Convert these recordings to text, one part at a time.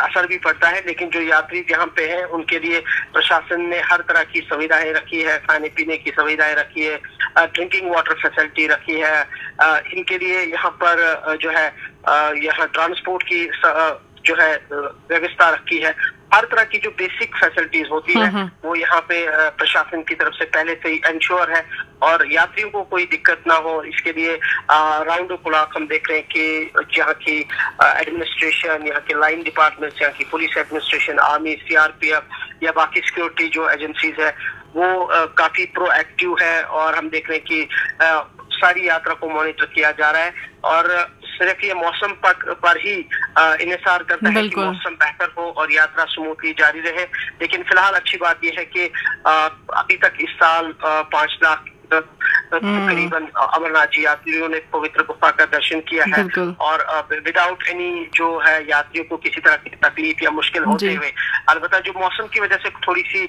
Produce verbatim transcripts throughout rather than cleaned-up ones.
असर भी पड़ता है, लेकिन जो यात्री जहाँ पे हैं उनके लिए प्रशासन ने हर तरह की सुविधाएं रखी है, खाने पीने की सुविधाएं रखी है, ड्रिंकिंग वाटर फैसिलिटी रखी है, इनके लिए यहाँ पर जो है यहाँ ट्रांसपोर्ट की जो है व्यवस्था रखी है। हर तरह की जो बेसिक फैसिलिटीज होती है वो यहाँ पे प्रशासन की तरफ से पहले से ही इंश्योर है और यात्रियों को कोई दिक्कत ना हो, इसके लिए राउंड द क्लॉक हम देख रहे हैं कि यहाँ की एडमिनिस्ट्रेशन, यहाँ के लाइन डिपार्टमेंट्स, यहाँ की पुलिस एडमिनिस्ट्रेशन, आर्मी, सीआरपीएफ या बाकी सिक्योरिटी जो एजेंसीज है वो काफी प्रोएक्टिव है और हम देख रहे हैं कि सारी यात्रा को मॉनिटर किया जा रहा है और सिर्फ ये मौसम पर, पर ही इन्हिसार करता है कि मौसम बेहतर हो और यात्रा स्मूथली जारी रहे। लेकिन फिलहाल अच्छी बात यह है कि अभी तक इस साल पांच लाख तकरीबन अमरनाथ जी यात्रियों ने पवित्र गुफा का दर्शन किया है और विदाउट एनी जो है यात्रियों को किसी तरह की तकलीफ या मुश्किल होते हुए, अलबत्ता जो मौसम की वजह से थोड़ी सी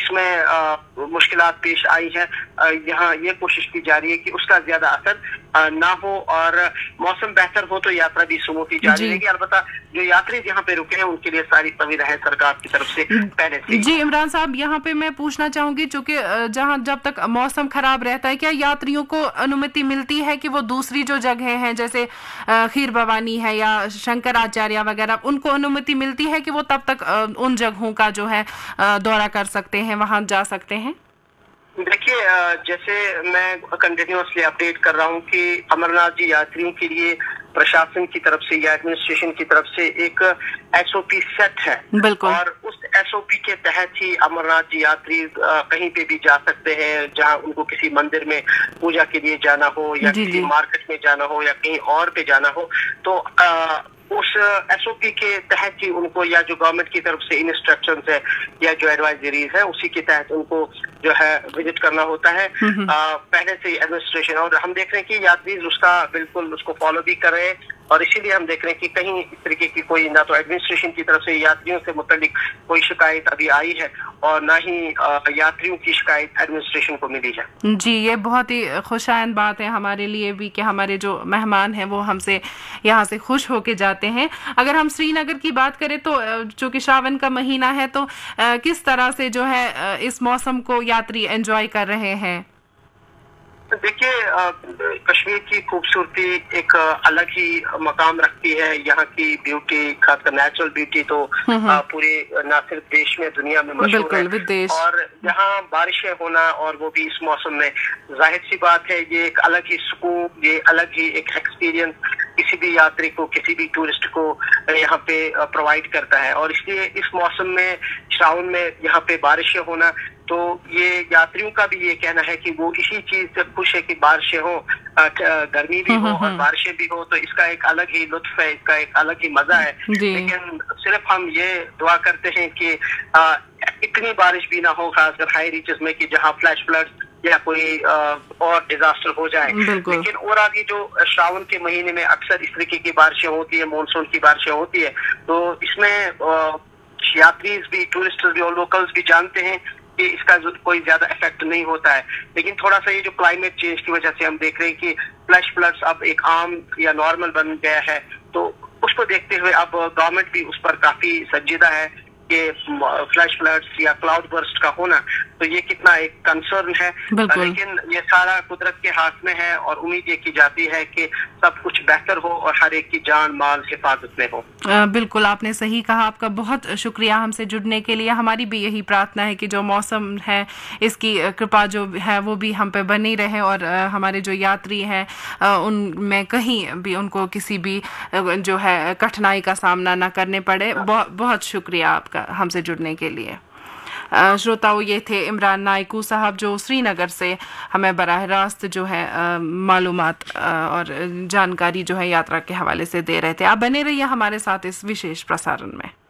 इसमें मुश्किलात पेश आई है, यहाँ ये कोशिश की जा रही है कि उसका ज्यादा असर ना हो और मौसम बेहतर हो तो यात्रा भी स्मूथली जारी रहेगी। अलबत्ता जो यात्री यहाँ पे रुके हैं उनके लिए सारी सुविधाएं सरकार की तरफ से पहले से। जी इमरान साहब, यहाँ पे मैं पूछना चाहूंगी, चूंकि जहाँ जब तक मौसम खराब रहता है क्या यात्रियों को अनुमति मिलती है कि वो दूसरी जो जगह हैं जैसे खीर भवानी है या शंकराचार्य वगैरह, उनको अनुमति मिलती है कि वो तब तक उन जगहों का जो है दौरा कर सकते हैं, वहां जा सकते हैं? देखिए, जैसे मैं कंटिन्यूअसली अपडेट कर रहा हूँ कि अमरनाथ जी यात्रियों के लिए प्रशासन की तरफ से या एडमिनिस्ट्रेशन की तरफ से एक एसओपी सेट है और उस एसओपी के तहत ही अमरनाथ जी यात्री कहीं पे भी जा सकते हैं, जहां उनको किसी मंदिर में पूजा के लिए जाना हो या किसी मार्केट में जाना हो या कहीं और पे जाना हो, तो आ, उस एसओपी के तहत ही उनको या जो गवर्नमेंट की तरफ से इंस्ट्रक्शंस है या जो एडवाइजरीज है उसी के तहत उनको जो है विजिट करना होता है आ, पहले से ही एडमिनिस्ट्रेशन। और हम देख रहे हैं कि यात्री उसका बिल्कुल उसको फॉलो भी कर रहे हैं और इसीलिए हम देख रहे हैं कि कहीं इस तरीके की कोई ना तो एडमिनिस्ट्रेशन की तरफ से यात्रियों से मुतालिक कोई शिकायत अभी आई है और ना ही यात्रियों की शिकायत एडमिनिस्ट्रेशन को मिली है। जी, ये बहुत ही खुशाइन बात है हमारे लिए भी कि हमारे जो मेहमान हैं वो हमसे यहाँ से खुश होके जाते हैं। अगर हम श्रीनगर की बात करें तो चूंकि श्रावण का महीना है तो किस तरह से जो है इस मौसम को यात्री एंजॉय कर रहे हैं? देखिए, कश्मीर की खूबसूरती एक अलग ही मकाम रखती है। यहाँ की ब्यूटी, खासकर नेचुरल ब्यूटी तो पूरे न सिर्फ देश में दुनिया में मशहूर है और यहाँ बारिशें होना और वो भी इस मौसम में, जाहिर सी बात है ये एक अलग ही सुकून, ये अलग ही एक एक्सपीरियंस किसी भी यात्री को, किसी भी टूरिस्ट को यहाँ पे प्रोवाइड करता है और इसलिए इस मौसम में, श्रावण में यहाँ पे बारिशें होना, तो ये यात्रियों का भी ये कहना है कि वो इसी चीज से खुश है कि बारिशें हो, गर्मी भी हो और बारिशें भी हो, तो इसका एक अलग ही लुत्फ है, इसका एक अलग ही मजा है। लेकिन सिर्फ हम ये दुआ करते हैं कि आ, इतनी बारिश भी ना हो, खासकर हाई रीचेस में, कि जहाँ फ्लैश फ्लड या कोई आ, और डिजास्टर हो जाए। लेकिन और आगे जो श्रावण के महीने में अक्सर इस तरीके की बारिशें होती है, मानसून की बारिशें होती है, तो इसमें यात्री भी, टूरिस्ट भी और लोकल्स भी जानते हैं कि इसका कोई ज्यादा इफेक्ट नहीं होता है। लेकिन थोड़ा सा ये जो क्लाइमेट चेंज की वजह से हम देख रहे हैं कि फ्लैश फ्लड्स अब एक आम या नॉर्मल बन गया है, तो उसको देखते हुए अब गवर्नमेंट भी उस पर काफी संजीदा है कि फ्लैश फ्लड्स या क्लाउड बर्स्ट का होना, तो ये कितना एक कंसर्न है। लेकिन ये सारा कुदरत के हाथ में है और उम्मीद ये की जाती है कि सब कुछ बेहतर हो और हर एक की जान माल हिफाजत में हो। आ, बिल्कुल आपने सही कहा। आपका बहुत शुक्रिया हमसे जुड़ने के लिए। हमारी भी यही प्रार्थना है कि जो मौसम है इसकी कृपा जो है वो भी हम पे बनी रहे और आ, हमारे जो यात्री हैं उनमें कहीं भी उनको किसी भी जो है कठिनाई का सामना ना करने पड़े। बहुत बहुत शुक्रिया आपका हमसे जुड़ने के लिए। श्रोताओं, ये थे इमरान नाइकू साहब जो श्रीनगर से हमें बराह रास्त जो है मालूमात और जानकारी जो है यात्रा के हवाले से दे रहे थे। आप बने रहिए हमारे साथ इस विशेष प्रसारण में।